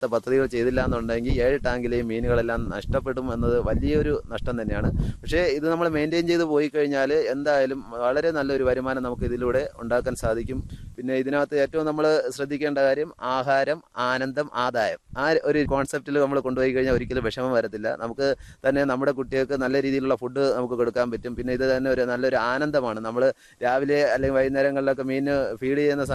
പദ്ധതികൾ ചെയ്തില്ല എന്നുണ്ടെങ്കിൽ 7 ടാങ്കിലെയും മീനുകളെല്ലാം നഷ്ടപ്പെടും എന്നത് വലിയൊരു നഷ്ടം തന്നെയാണ്. പക്ഷേ ഇത് നമ്മൾ മെയിൻറ്റെയിൻ ചെയ്ത് പോയി കഴിഞ്ഞാൽ എന്തായാലും വളരെ നല്ലൊരു വരുമാനം നമുക്ക് ഇതിലൂടെ ഉണ്ടാക്കാൻ സാധിക്കും. പിന്നെ ഇതിനകത്ത് ഏറ്റവും നമ്മൾ ശ്രദ്ധിക്കേണ്ട കാര്യം ആഹാരം, ആനന്ദം, ആദായം. ആ ഒരു കോൺസെപ്റ്റിൽ നമ്മൾ കൊണ്ടുപോയി കഴിഞ്ഞാൽ ഒരിക്കലും വിഷമം വരത്തില്ല. നമുക്ക് തന്നെ നമ്മുടെ കുട്ടികൾക്ക് നല്ല രീതിയിലുള്ള ഫുഡ് നമുക്ക് കൊടുക്കാൻ പറ്റും. പിന്നെ ഇത് തന്നെ നല്ലൊരു ആനന്ദമാണ്. നമ്മൾ രാവിലെ അല്ലെങ്കിൽ വൈകുന്നേരങ്ങളിലൊക്കെ മീൻ ഫീഡ് ചെയ്യുന്ന